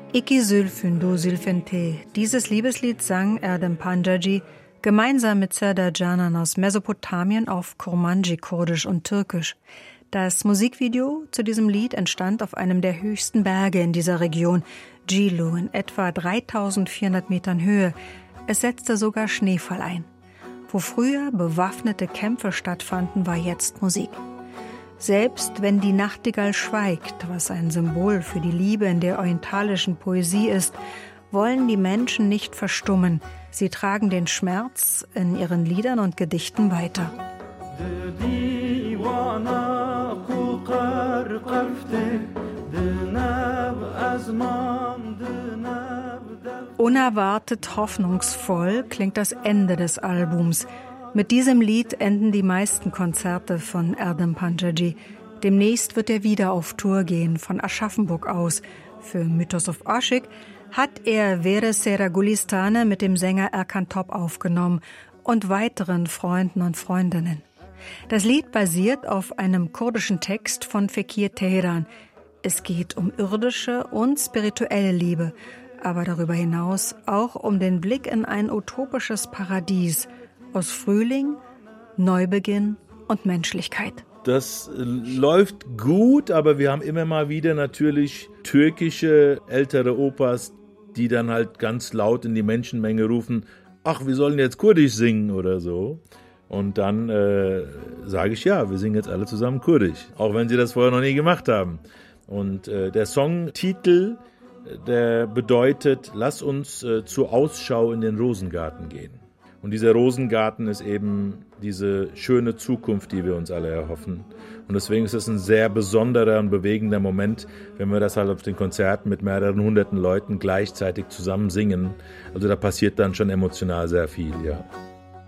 Iki Zülfün du Zülfente. Dieses Liebeslied sang Erdem Pancaci gemeinsam mit Serdar Canan aus Mesopotamien auf Kurmanji-Kurdisch und Türkisch. Das Musikvideo zu diesem Lied entstand auf einem der höchsten Berge in dieser Region, Cilu, in etwa 3400 Metern Höhe. Es setzte sogar Schneefall ein. Wo früher bewaffnete Kämpfe stattfanden, war jetzt Musik. Selbst wenn die Nachtigall schweigt, was ein Symbol für die Liebe in der orientalischen Poesie ist, wollen die Menschen nicht verstummen. Sie tragen den Schmerz in ihren Liedern und Gedichten weiter. Unerwartet hoffnungsvoll klingt das Ende des Albums. Mit diesem Lied enden die meisten Konzerte von Erdem Pancaci. Demnächst wird er wieder auf Tour gehen, von Aschaffenburg aus. Für Mythos of Aşık hat er Vere Sera Gulistane mit dem Sänger Erkan Top aufgenommen und weiteren Freunden und Freundinnen. Das Lied basiert auf einem kurdischen Text von Fekir Teheran. Es geht um irdische und spirituelle Liebe, aber darüber hinaus auch um den Blick in ein utopisches Paradies aus Frühling, Neubeginn und Menschlichkeit. Das läuft gut, aber wir haben immer mal wieder natürlich türkische ältere Opas, die dann halt ganz laut in die Menschenmenge rufen, ach, wir sollen jetzt Kurdisch singen oder so. Und dann sage ich, ja, wir singen jetzt alle zusammen Kurdisch, auch wenn sie das vorher noch nie gemacht haben. Und der Songtitel, der bedeutet, lass uns zur Ausschau in den Rosengarten gehen. Und dieser Rosengarten ist eben diese schöne Zukunft, die wir uns alle erhoffen. Und deswegen ist es ein sehr besonderer und bewegender Moment, wenn wir das halt auf den Konzerten mit mehreren hunderten Leuten gleichzeitig zusammen singen. Also da passiert dann schon emotional sehr viel, ja.